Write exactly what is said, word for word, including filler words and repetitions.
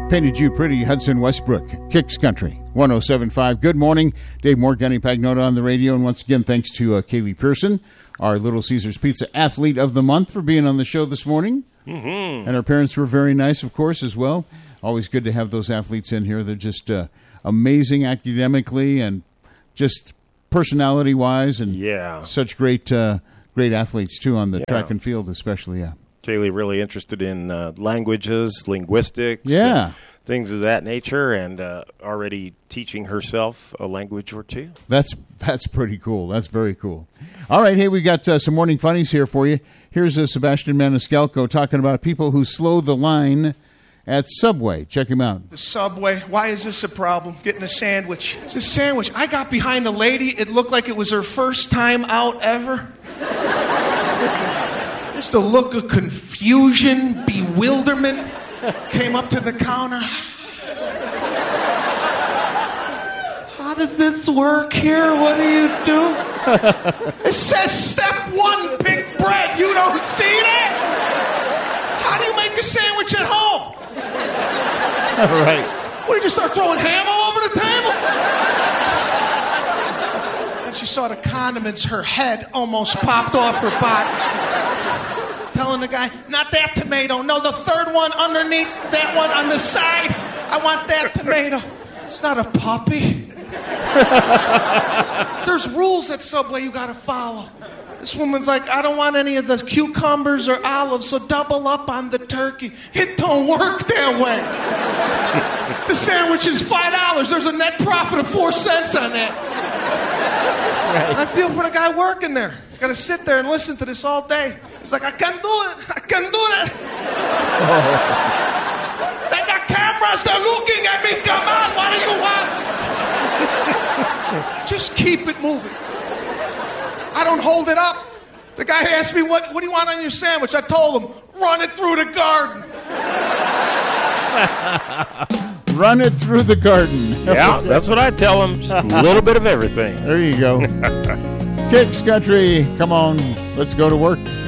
Painted You Pretty, Hudson Westbrook, Kicks Country, one oh seven point five. Good morning. Dave Morgani Pagnota on the radio. And once again, thanks to uh, Kaylee Pearson, our Little Caesars Pizza Athlete of the Month, for being on the show this morning. Mm-hmm. And our parents were very nice, of course, as well. Always good to have those athletes in here. They're just uh, amazing academically and just personality-wise, and yeah. such great uh, great athletes, too, on the yeah. track and field especially, yeah. Kaylee really interested in uh, languages, linguistics, yeah. things of that nature, and uh, already teaching herself a language or two. That's that's pretty cool. That's very cool. All right, hey, we got uh, some morning funnies here for you. Here's uh, Sebastian Maniscalco talking about people who slow the line at Subway. Check him out. The Subway, why is this a problem? Getting a sandwich. It's a sandwich. I got behind a lady. It looked like it was her first time out ever. Just a look of confusion, bewilderment. Came up to the counter. How does this work here? What do you do? It says step one, pick bread. You don't see that? How do you make a sandwich at home? All right. What, did you start throwing ham all over the table? And she saw the condiments. Her head almost popped off her body. Telling the guy, not that tomato. No, the third one underneath, that one on the side. I want that tomato. It's not a puppy. There's rules at Subway you got to follow. This woman's like, I don't want any of the cucumbers or olives, so double up on the turkey. It don't work that way. The sandwich is five dollars. There's a net profit of four cents on that. Right. And I feel for the guy working there. Got to sit there and listen to this all day. He's like, I can't do it. I can't do that. Oh. They got cameras. They're looking at me. Come on. What do you want? Just keep it moving. I don't hold it up. The guy asked me, what, what do you want on your sandwich? I told him, run it through the garden. Run it through the garden. Yeah, that's what I tell him. Just a little bit of everything. There you go. Kicks Country. Come on, let's go to work.